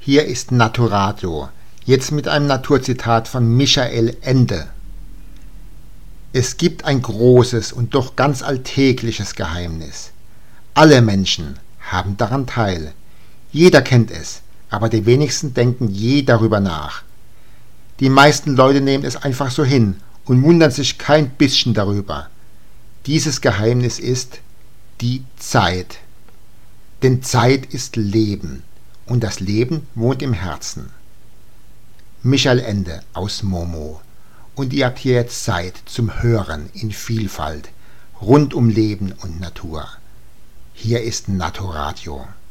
Hier ist Naturadio, jetzt mit einem Naturzitat von Michael Ende. Es gibt ein großes und doch ganz alltägliches Geheimnis. Alle Menschen haben daran teil. Jeder kennt es, aber die wenigsten denken je darüber nach. Die meisten Leute nehmen es einfach so hin und wundern sich kein bisschen darüber. Dieses Geheimnis ist die Zeit. Denn Zeit ist Leben und das Leben wohnt im Herzen. Michael Ende aus Momo. Und ihr habt hier jetzt Zeit zum Hören in Vielfalt, rund um Leben und Natur. Hier ist Naturadio.